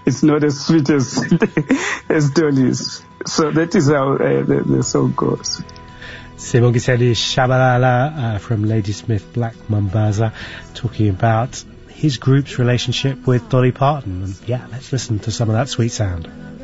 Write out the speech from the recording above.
it's not as sweet as as Dolly's. So that is how the song goes. Simon Giseli Shabalala from Ladysmith Black Mambaza, talking about his group's relationship with Dolly Parton. And yeah, let's listen to some of that sweet sound.